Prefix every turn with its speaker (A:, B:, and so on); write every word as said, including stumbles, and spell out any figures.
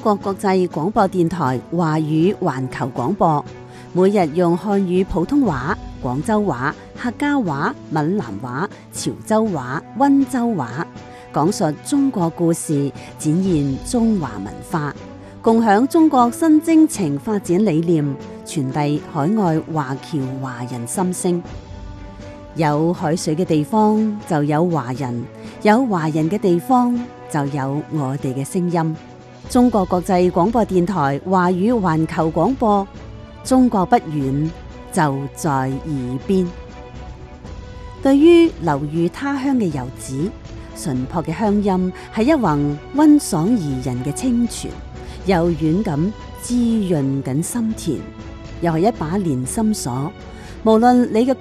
A: 國國際廣播電台華語環球廣播，每日用漢語普通話、廣州話、客家話、閩南話、潮州話、溫州話，講述中國故事，展現中華文化，共享中國新征程發展理念，傳遞海外華僑華人心聲。有海水嘅地方就有華人，有華人嘅地方就有我哋嘅聲音。中國國際廣播電台華語環球廣播，中國不遠，就在耳邊。對於流寓他鄉嘅遊子，淳樸嘅鄉音係一泓溫爽宜人嘅清泉，柔軟咁滋潤緊心田，又係一把連心鎖。無論你嘅